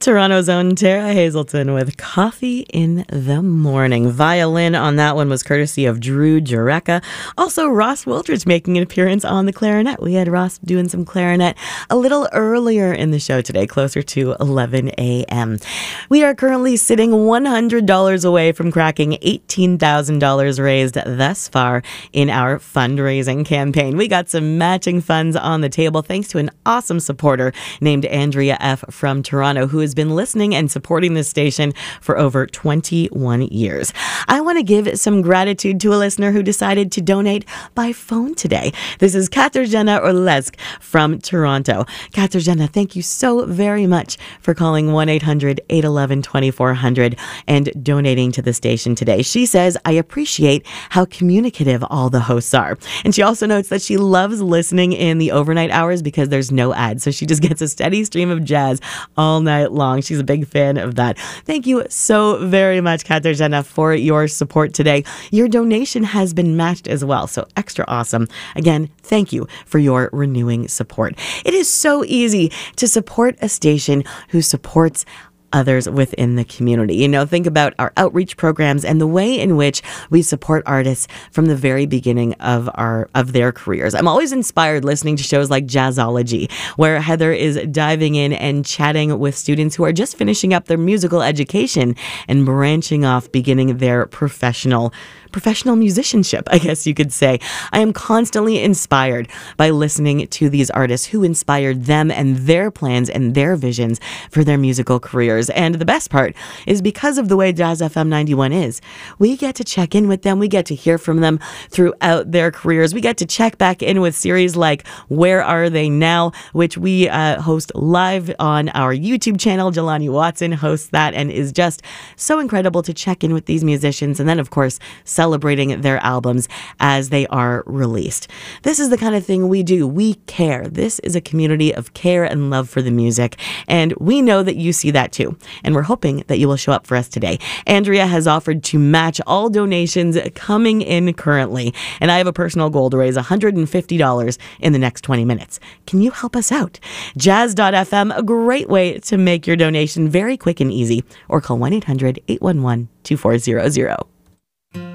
Toronto's own Tara Hazelton with Coffee in the Morning. Violin on that one was courtesy of Drew Jureka. Also, Ross Wiltridge making an appearance on the clarinet. We had Ross doing some clarinet a little earlier in the show today, closer to 11 a.m. We are currently sitting $100 away from cracking $18,000 raised thus far in our fundraising campaign. We got some matching funds on the table thanks to an awesome supporter named Andrea F. from Toronto, who has been listening and supporting this station for over 21 years. I want to give some gratitude to a listener who decided to donate by phone today. This is Katarzyna Orlesk from Toronto. Katarzyna, thank you so very much for calling 1-800-811-2400 and donating to the station today. She says, I appreciate how communicative all the hosts are. And she also notes that she loves listening in the overnight hours because there's no ads. So she just gets a steady stream of jazz all night long. She's a big fan of that. Thank you so very much, Katarzyna, for your support today. Your donation has been matched as well, so extra awesome. Again, thank you for your renewing support. It is so easy to support a station who supports others within the community. You know, think about our outreach programs and the way in which we support artists from the very beginning of their careers. I'm always inspired listening to shows like Jazzology, where Heather is diving in and chatting with students who are just finishing up their musical education and branching off, beginning their professional musicianship, I guess you could say. I am constantly inspired by listening to these artists who inspired them and their plans and their visions for their musical careers. And the best part is because of the way Jazz FM 91 is, we get to check in with them. We get to hear from them throughout their careers. We get to check back in with series like Where Are They Now, which we host live on our YouTube channel. Jelani Watson hosts that and is just so incredible to check in with these musicians. And then, of course, celebrating their albums as they are released. This is the kind of thing we do. We care. This is a community of care and love for the music. And we know that you see that too. And we're hoping that you will show up for us today. Andrea has offered to match all donations coming in currently. And I have a personal goal to raise $150 in the next 20 minutes. Can you help us out? Jazz.fm, a great way to make your donation very quick and easy. Or call 1-800-811-2400.